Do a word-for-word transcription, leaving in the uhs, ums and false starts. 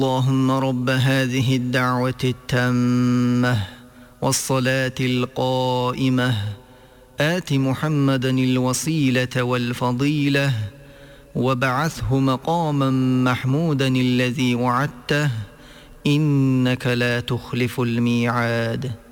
اللهم رب هذه الدعوة التامة والصلاة القائمة آت محمدا الوسيلة والفضيلة وابعثه مقاما محمودا الذي وعدته إنك لا تخلف الميعاد.